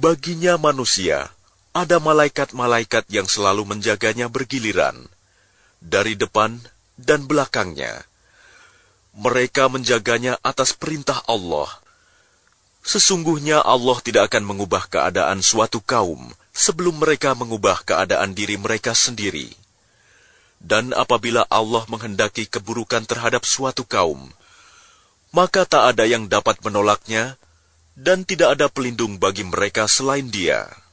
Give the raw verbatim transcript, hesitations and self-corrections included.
Baginya manusia, ada malaikat-malaikat yang selalu menjaganya bergiliran, dari depan dan belakangnya. Mereka menjaganya atas perintah Allah. Sesungguhnya Allah tidak akan mengubah keadaan suatu kaum sebelum mereka mengubah keadaan diri mereka sendiri. Dan apabila Allah menghendaki keburukan terhadap suatu kaum, maka tak ada yang dapat menolaknya, dan tidak ada pelindung bagi mereka selain Dia.